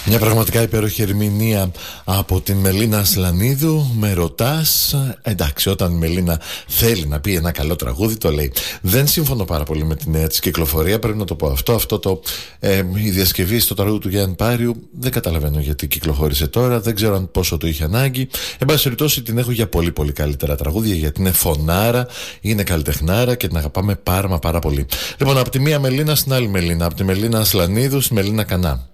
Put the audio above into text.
Μια πραγματικά υπέροχη ερμηνεία από την Μελίνα Ασλανίδου. Με ρωτάς, εντάξει, όταν η Μελίνα θέλει να πει ένα καλό τραγούδι, το λέει. Δεν συμφωνώ πάρα πολύ με τη νέα της κυκλοφορία, πρέπει να το πω αυτό. Η διασκευή στο τραγούδι του Γιάννη Πάριου δεν καταλαβαίνω γιατί κυκλοφόρησε τώρα, δεν ξέρω αν πόσο το είχε ανάγκη. Εν πάση περιπτώσει, την έχω για πολύ πολύ καλύτερα τραγούδια, γιατί είναι φωνάρα, είναι καλλιτεχνάρα και την αγαπάμε πάρα πολύ. Λοιπόν, από τη μία Μελίνα στην άλλη Μελίνα, από τη Μελίνα Ασλανίδου στη Μελίνα Κανά.